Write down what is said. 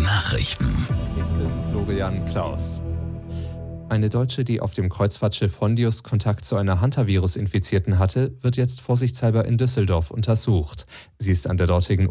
Nachrichten. Ich bin Florian Klaus. Eine Deutsche, die auf dem Kreuzfahrtschiff Hondius Kontakt zu einer Hantavirus-Infizierten hatte, wird jetzt vorsichtshalber in Düsseldorf untersucht. Sie ist an der dortigen